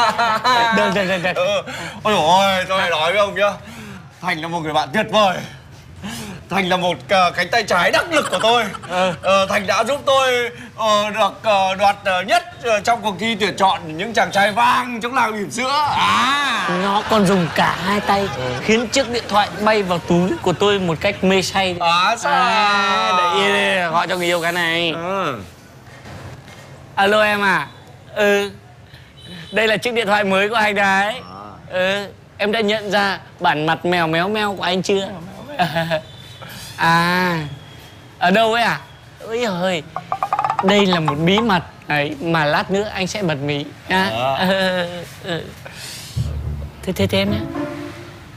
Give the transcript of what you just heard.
Được. Ôi dồi ôi, tôi nói với ông nhá, Thành là một người bạn tuyệt vời. Thành là một cánh tay trái đắc lực của tôi. Thành đã giúp tôi được đoạt nhất trong cuộc thi tuyển chọn những chàng trai vang trong làng bỉm sữa. Nó còn dùng cả hai tay khiến chiếc điện thoại bay vào túi của tôi một cách mê say. Sao? Để yên đi, gọi cho người yêu cái này. Alo em à. Đây là chiếc điện thoại mới của anh đấy. Em đã nhận ra bản mặt mèo méo meo của anh chưa? Ở đâu ấy à? Ôi giời, đây là một bí mật ấy mà lát nữa anh sẽ bật mí nha. Thế em nhé.